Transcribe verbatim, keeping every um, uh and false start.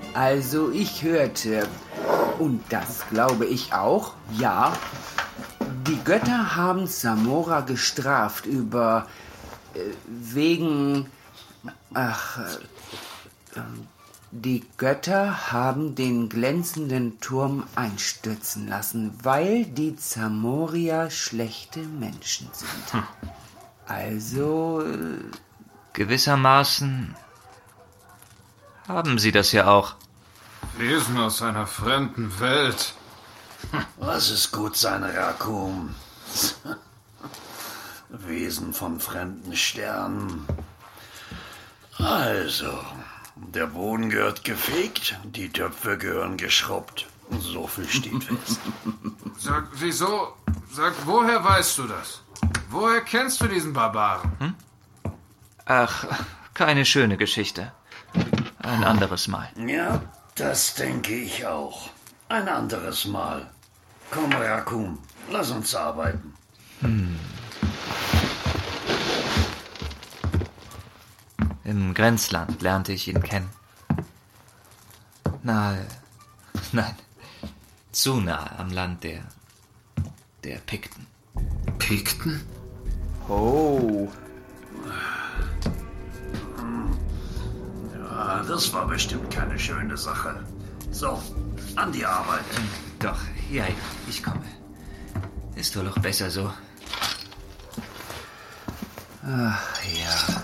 Also ich hörte, und das glaube ich auch, ja, die Götter haben Zamora gestraft über, äh, wegen, ach, äh, die Götter haben den glänzenden Turm einstürzen lassen, weil die Zamorier schlechte Menschen sind. Hm. Also... Äh, gewissermaßen haben sie das ja auch. Wesen aus einer fremden Welt. Lass es gut sein, Rakum. Wesen von fremden Sternen. Also, der Boden gehört gefegt, die Töpfe gehören geschrubbt. So viel steht fest. Sag, wieso? Sag, woher weißt du das? Woher kennst du diesen Barbaren? Hm? Ach, keine schöne Geschichte. Ein anderes Mal. Ja, das denke ich auch. Ein anderes Mal. Komm, Rakum, lass uns arbeiten. Hm. Im Grenzland lernte ich ihn kennen. Nahe, nein, zu nahe am Land der, der Pikten. Pikten? Oh. Ja, das war bestimmt keine schöne Sache. So, an die Arbeit. Doch, ja, ja, ich komme. Ist wohl auch besser so. Ach ja.